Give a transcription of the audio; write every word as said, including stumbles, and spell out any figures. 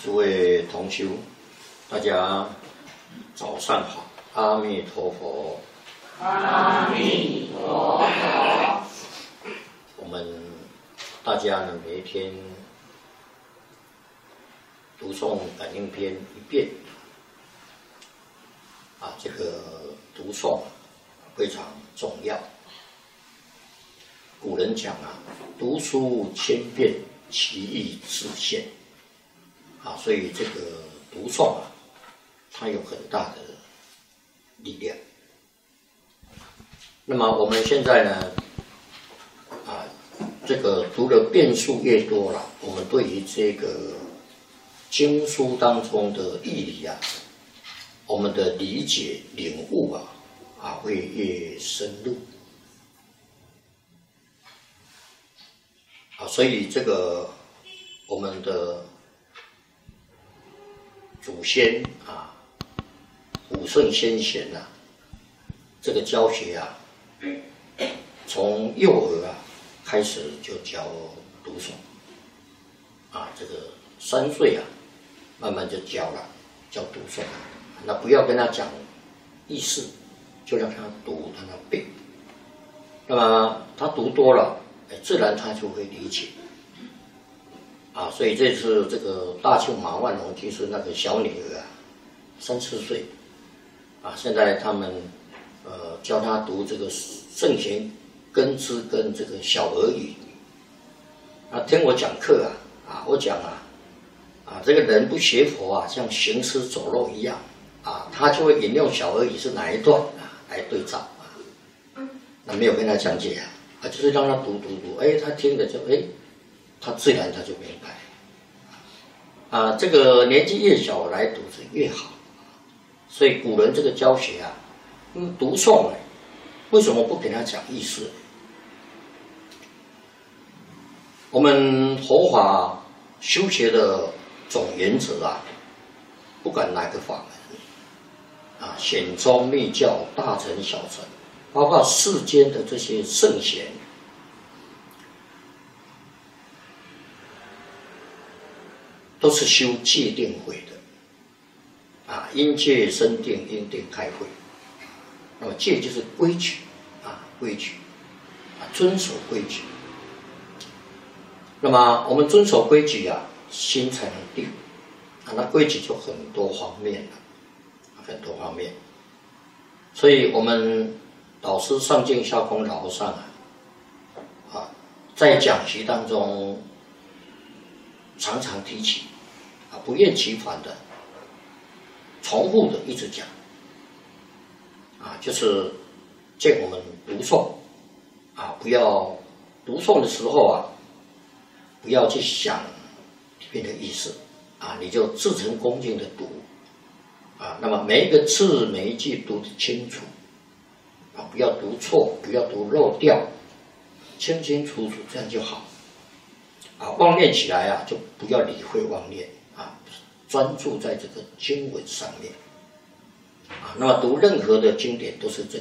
诸位同修，大家早上好，阿弥陀佛。 阿弥陀佛。 我们大家呢，每一天读诵感应篇一遍，啊，这个读诵非常重要。古人讲啊，读书千遍，其义自现。啊，所以这个读诵啊，它有很大的力量。那么我们现在呢，啊，这个读的遍数越多了，我们对于这个经书当中的义理啊，我们的理解领悟啊，啊会越深入。啊，所以这个我们的祖先啊，古圣先贤啊，这个教学啊，从幼儿啊开始就教读诵，啊，这个三岁啊，慢慢就教了，教读诵。那不要跟他讲意思，就让他读，让他背。那么他读多了，自然他就会理解。啊，所以这次这个大庆马万龙就是那个小女儿啊，三四岁，啊，现在他们呃教她读这个圣贤根知跟这个小儿语。啊，听我讲课啊，啊，我讲啊，啊，这个人不学佛啊，像行尸走肉一样，啊，他就会引用小儿语是哪一段啊来对照啊，那没有跟他讲解啊，啊，就是让他读读读，哎，他听了就哎。他自然他就明白，啊，这个年纪越小来读是越好，所以古人这个教学啊，嗯，读诵呢，为什么不给他讲意思？我们佛法修学的总原则啊，不管哪个法门，啊，显宗密教、大乘小乘，包括世间的这些圣贤。都是修戒定慧的，啊，因戒生定，因定开慧。那么戒就是规矩，啊，规矩，啊，遵守规矩。那么我们遵守规矩啊，心才能定，啊，那规矩就很多方面了，很多方面。所以我们导师上净下空老和尚啊，啊，在讲习当中常常提起。啊，不厌其烦的、重复的一直讲，啊，就是见我们读诵，啊，不要读诵的时候啊，不要去想里面的意思，啊，你就自诚恭敬的读，啊，那么每一个字每一句读得清楚，啊，不要读错，不要读漏掉，清清楚楚，这样就好。啊，妄念起来啊，就不要理会妄念。啊，专注在这个经文上面，啊，那么读任何的经典都是这